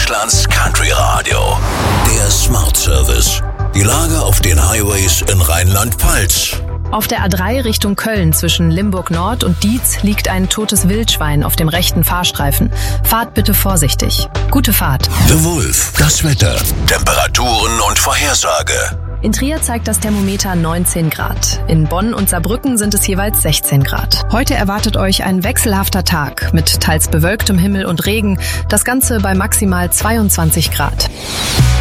Deutschlands Country Radio. Der Smart Service. Die Lage auf den Highways in Rheinland-Pfalz. Auf der A3 Richtung Köln zwischen Limburg Nord und Dietz liegt ein totes Wildschwein auf dem rechten Fahrstreifen. Fahrt bitte vorsichtig. Gute Fahrt. The Wolf. Das Wetter, Temperaturen und Vorhersage. In Trier zeigt das Thermometer 19 Grad. In Bonn und Saarbrücken sind es jeweils 16 Grad. Heute erwartet euch ein wechselhafter Tag mit teils bewölktem Himmel und Regen. Das Ganze bei maximal 22 Grad.